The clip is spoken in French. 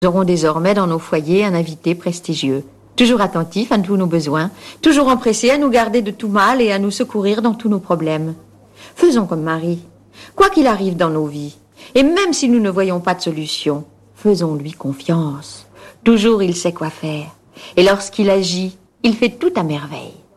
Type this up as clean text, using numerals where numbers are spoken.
Nous aurons désormais dans nos foyers un invité prestigieux, toujours attentif à tous nos besoins, toujours empressé à nous garder de tout mal et à nous secourir dans tous nos problèmes. Faisons comme Marie, quoi qu'il arrive dans nos vies, et même si nous ne voyons pas de solution, faisons-lui confiance. Toujours il sait quoi faire, et lorsqu'il agit, il fait tout à merveille.